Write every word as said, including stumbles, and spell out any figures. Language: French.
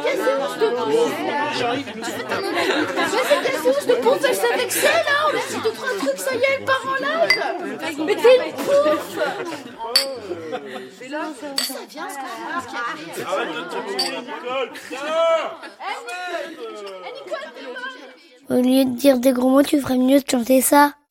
cassé où je te pousse? Mais c'est cassé où je te pousse? Elle savait que c'est là. On a dit deux trois trucs, ça y est, elle part en live. Mais t'es une pouffe. Et là, ça vient ce qu'on qui arrive. Arrête de te tourner, Nicole. Eh Nicole, Nicole, t'es molle. Au lieu de dire des gros mots, tu ferais mieux de chanter ça.